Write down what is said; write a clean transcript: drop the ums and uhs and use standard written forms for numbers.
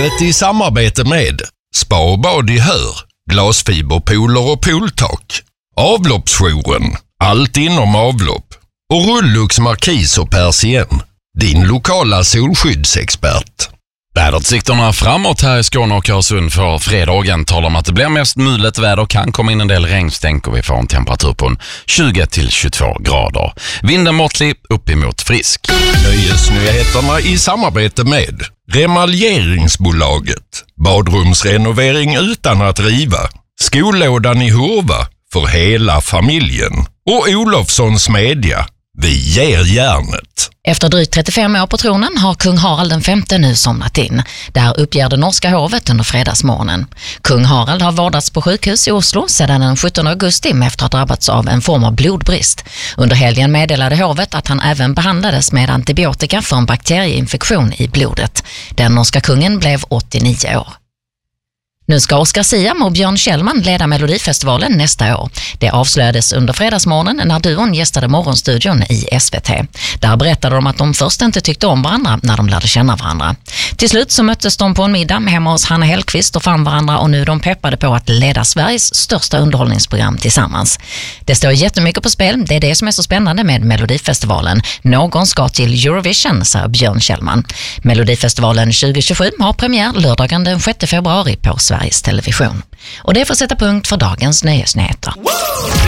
livet i samarbete med Spa och bad i Hör, glasfiberpooler och pooltak, Avloppsjouren, allt inom avlopp och Rullux Markis och Persien, din lokala solskyddsexpert. Väderutsikterna framåt här i Skåne och Öresund för fredagen talar om att det blir mest mulet väder, kan komma in en del regnstänk och vi får en temperatur på 20-22 grader. Vinden måttlig, uppemot frisk. Nöjesnyheterna i samarbete med Remaljeringsbolaget, badrumsrenovering utan att riva, Skolådan i Hurva för hela familjen och Olofssons Media. Vi ger järnet. Efter drygt 35 år på tronen har kung Harald V nu somnat in. Där uppger det norska hovet under fredagsmorgonen. Kung Harald har vårdats på sjukhus i Oslo sedan den 17 augusti efter att ha drabbats av en form av blodbrist. Under helgen meddelade hovet att han även behandlades med antibiotika för en bakterieinfektion i blodet. Den norska kungen blev 89 år. Nu ska Oscar Siam och Björn Kjellman leda Melodifestivalen nästa år. Det avslöjades under fredagsmorgonen när duon gästade morgonstudion i SVT. Där berättade de att de först inte tyckte om varandra när de lärde känna varandra. Till slut så möttes de på en middag hemma hos Hanna Hellqvist och fann varandra, och nu är de peppade på att leda Sveriges största underhållningsprogram tillsammans. Det står jättemycket på spel, det är det som är så spännande med Melodifestivalen. Någon ska till Eurovision, säger Björn Kjellman. Melodifestivalen 2027 har premiär lördagen den 6 februari på Sveriges Television. Och det får sätta punkt för dagens nöjesnyheter.